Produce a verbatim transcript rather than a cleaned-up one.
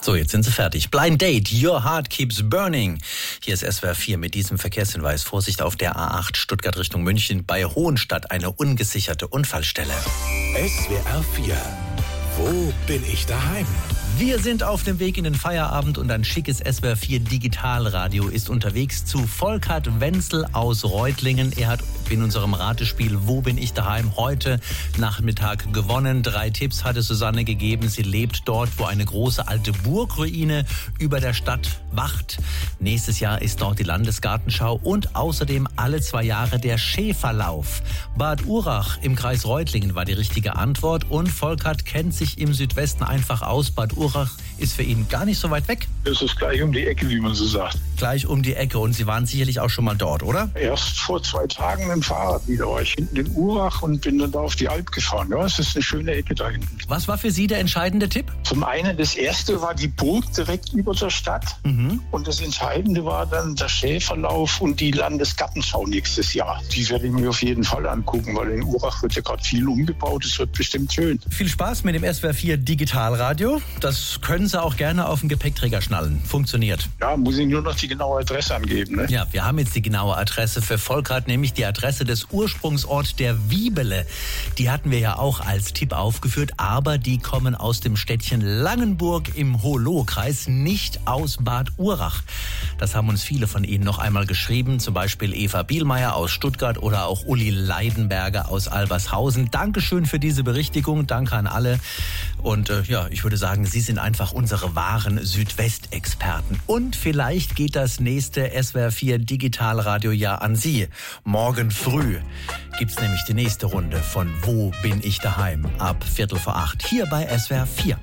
So, jetzt sind sie fertig. Blind Date, Your Heart Keeps Burning. Hier ist S W R vier mit diesem Verkehrshinweis. Vorsicht auf der A acht Stuttgart Richtung München. Bei Hohenstadt eine ungesicherte Unfallstelle. S W R vier. Wo bin ich daheim? Wir sind auf dem Weg in den Feierabend und ein schickes S W R vier Digitalradio ist unterwegs zu Volkert Wenzel aus Reutlingen. Er hat in unserem Ratespiel Wo bin ich daheim heute Nachmittag gewonnen. Drei Tipps hatte Susanne gegeben. Sie lebt dort, wo eine große alte Burgruine über der Stadt wacht. Nächstes Jahr ist dort die Landesgartenschau und außerdem alle zwei Jahre der Schäferlauf. Bad Urach im Kreis Reutlingen war die richtige Antwort und Volkert kennt sich im Südwesten einfach aus. Bad Urach ist für ihn gar nicht so weit weg. Das ist gleich um die Ecke, wie man so sagt. Gleich um die Ecke. Und Sie waren sicherlich auch schon mal dort, oder? Erst vor zwei Tagen mit dem Fahrrad wieder war ich hinten in Urach und bin dann da auf die Alp gefahren. Ja, es ist eine schöne Ecke da hinten. Was war für Sie der entscheidende Tipp? Zum einen, das erste war die Burg direkt über der Stadt. Mhm. Und das Entscheidende war dann der Schäferlauf und die Landesgartenschau nächstes Jahr. Die werde ich mir auf jeden Fall angucken, weil in Urach wird ja gerade viel umgebaut. Es wird bestimmt schön. Viel Spaß mit dem S W R vier Digitalradio. Das können Sie auch gerne auf dem Gepäckträger schnallen. Funktioniert. Ja, muss ich nur noch die genaue Adresse angeben, ne? Ja, wir haben jetzt die genaue Adresse für Volkert, nämlich die Adresse des Ursprungsorts der Wiebele. Die hatten wir ja auch als Tipp aufgeführt, aber die kommen aus dem Städtchen Langenburg im Hohloh-Kreis, nicht aus Bad Urach. Das haben uns viele von Ihnen noch einmal geschrieben, zum Beispiel Eva Bielmeier aus Stuttgart oder auch Uli Leidenberger aus Albershausen. Dankeschön für diese Berichtigung, danke an alle. Und äh, ja, ich würde sagen, Sie sind einfach unsere wahren Südwestexperten. Und vielleicht geht das nächste S W R vier Digitalradio ja an Sie. Morgen früh gibt's nämlich die nächste Runde von Wo bin ich daheim? Ab Viertel vor acht hier bei S W R vier.